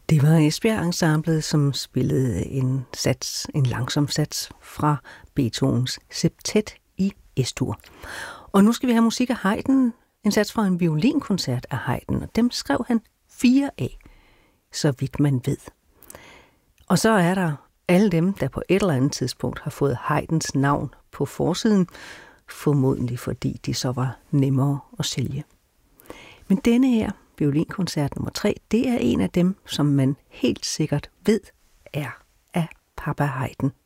Det var Esbjerg Ensemblet, som spillede en langsom sats fra Beethovens septet i Es-dur. Og nu skal vi have musik af Haydn, en sats fra en violinkoncert af Haydn, og dem skrev han 4 af, så vidt man ved. Og så er der alle dem, der på et eller andet tidspunkt har fået Haydns navn på forsiden, formodentlig fordi de så var nemmere at sælge. Men denne her, violinkoncert nummer 3, det er en af dem, som man helt sikkert ved er af Papa Haydn.